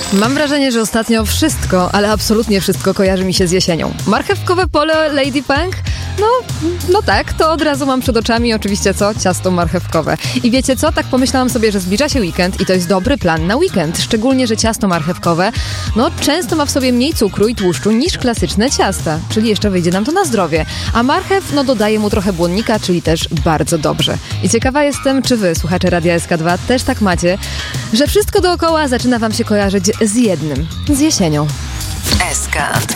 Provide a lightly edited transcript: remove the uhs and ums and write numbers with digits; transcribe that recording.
Mam wrażenie, że ostatnio wszystko, ale absolutnie wszystko kojarzy mi się z jesienią. Marchewkowe pole Lady Punk? No tak, to od razu mam przed oczami oczywiście ciasto marchewkowe. I wiecie co? Tak pomyślałam sobie, że zbliża się weekend i to jest dobry plan na weekend. Szczególnie, że ciasto marchewkowe, często ma w sobie mniej cukru i tłuszczu niż klasyczne ciasta. Czyli jeszcze wyjdzie nam to na zdrowie. A marchew, dodaje mu trochę błonnika, czyli też bardzo dobrze. I ciekawa jestem, czy wy, słuchacze Radia SK2, też tak macie, że wszystko dookoła zaczyna wam się kojarzyć z jednym, z jesienią. SK2